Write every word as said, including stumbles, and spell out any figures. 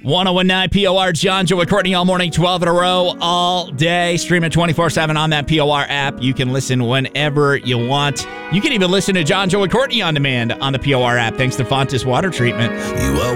one oh one nine P O R, John, Joe, and Courtney all morning, twelve in a row, all day. Stream it twenty-four seven on that P O R app. You can listen whenever you want. You can even listen to John, Joe, and Courtney on demand on the P O R app, thanks to Fontis Water Treatment. You